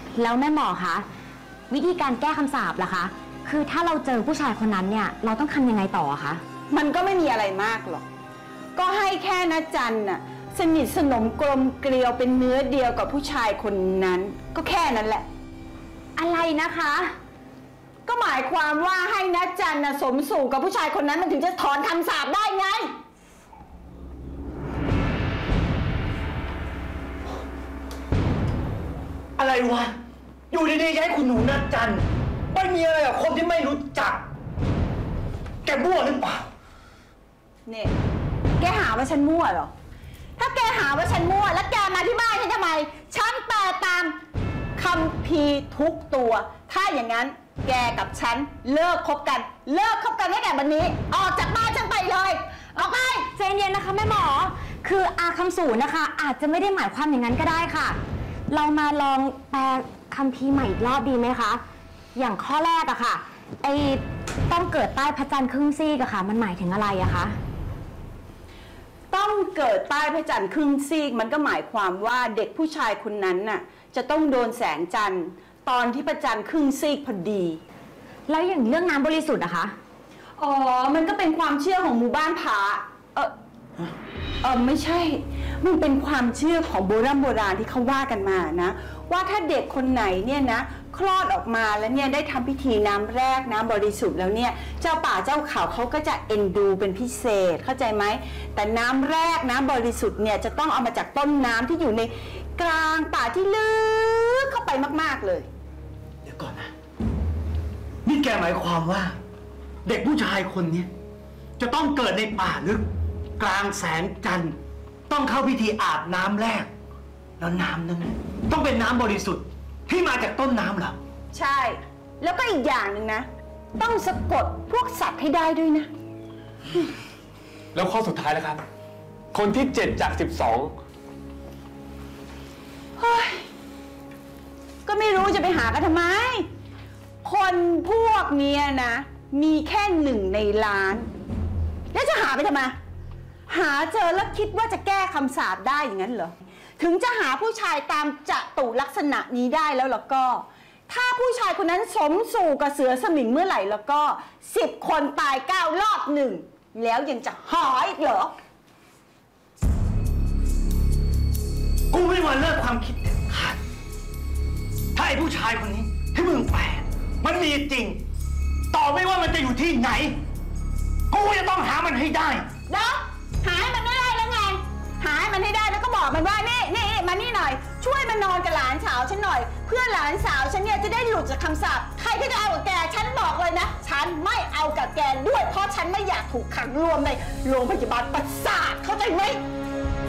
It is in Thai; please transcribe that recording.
แล้วแม่หมอคะวิธีการแก้คำสาปล่ะคะคือถ้าเราเจอผู้ชายคนนั้นเนี่ยเราต้องทำยังไงต่อคะมันก็ไม่มีอะไรมากหรอกก็ให้แค่ณจันน่ะสนิทสนมกลมเกลียวเป็นเนื้อเดียวกับผู้ชายคนนั้นก็แค่นั้นแหละอะไรนะคะก็หมายความว่าให้ณจันน่ะสมสู่กับผู้ชายคนนั้นมันถึงจะถอนคำสาปได้ไงอะไรวะอยู่ดีๆจะให้คุณหนูณจันไม่มีอะไรกับคนที่ไม่รู้จักแกมั่วหรือเปล่าเนี่ยแกหาว่าฉันมั่วเหรอถ้าแกหาว่าฉันมั่วแล้วแกมาที่บ้านฉันทำไมฉันแปลตามคัมภีร์ทุกตัวถ้าอย่างนั้นแกกับฉันเลิกคบกันตั้งแต่วันนี้ออกจากบ้านฉันไปเลยออกไปใจเย็นนะคะแม่หมอคืออาคำสูตรนะคะอาจจะไม่ได้หมายความอย่างนั้นก็ได้ค่ะเรามาลองแปลคัมภีร์ใหม่อีกรอบดีไหมคะอย่างข้อแรกอะค่ะไอ้ต้องเกิดใต้พระจันทร์ครึ่งซีกอะค่ะมันหมายถึงอะไรอะคะต้องเกิดใต้พระจันทร์ครึ่งซีกมันก็หมายความว่าเด็กผู้ชายคนนั้นน่ะจะต้องโดนแสงจันทร์ตอนที่พระจันทร์ครึ่งซีกพอดีแล้วอย่างเรื่องน้ำบริสุทธิ์อะคะอ๋อมันก็เป็นความเชื่อของหมู่บ้านผาไม่ใช่มันเป็นความเชื่อของโบราณที่เขาว่ากันมานะว่าถ้าเด็กคนไหนเนี่ยนะคลอดออกมาแล้วเนี่ยได้ทำพิธีน้ำแรกน้ำบริสุทธิ์แล้วเนี่ยเจ้าป่าเจ้าเขาเขาก็จะเอ็นดูเป็นพิเศษเข้าใจไหมแต่น้ำแรกน้ำบริสุทธิ์เนี่ยจะต้องเอามาจากต้นน้ำที่อยู่ในกลางป่าที่ลึกเข้าไปมากๆเลยเดี๋ยวก่อนนะนี่แกหมายความว่าเด็กผู้ชายคนนี้จะต้องเกิดในป่าลึกกลางแสงจันทร์ต้องเข้าพิธีอาบน้ำแรกแล้วน้ำนั้นต้องเป็นน้ำบริสุทธิ์ที่มาจากต้นน้ำเหรอใช่แล้วก็อีกอย่างหนึ่งนะต้องสะกดพวกสัตว์ให้ได้ด้วยนะแล้วข้อสุดท้ายแล้วครับคนที่7 จาก 12 เฮ้ยก็ไม่รู้จะไปหากันทำไมคนพวกนี้นะมีแค่1 ในล้านแล้วจะหาไปทำไมหาเจอแล้วคิดว่าจะแก้คำสาปได้อย่างนั้นเหรอถึงจะหาผู้ชายตามจตุลักษณะนี้ได้แล้วก็ถ้าผู้ชายคนนั้นสมสู่กับเสือสมิงเมื่อไหร่แล้วก็10 คนตาย9 รอบ 1แล้วยังจะหาอีกเหรอกูไม่มาเลิกความคิดเด็ดขาดถ้าไอ้ผู้ชายคนนี้ที่มึงแปลมันมีจริงต่อไม่ว่ามันจะอยู่ที่ไหนกูจะต้องหามันให้ได้นะหาให้มันได้แล้วไงหาให้มันให้ได้แล้วก็บอกมันว่านี่มานี่หน่อยช่วยมานอนกับหลานสาวฉันหน่อยเพื่อหลานสาวฉันเนี่ยจะได้หลุดจากคำสาปใครที่จะเอากับแกฉันบอกเลยนะฉันไม่เอากับแกด้วยเพราะฉันไม่อยากถูกขังรวมในโรงพยาบาลประสาทเข้าใจไหม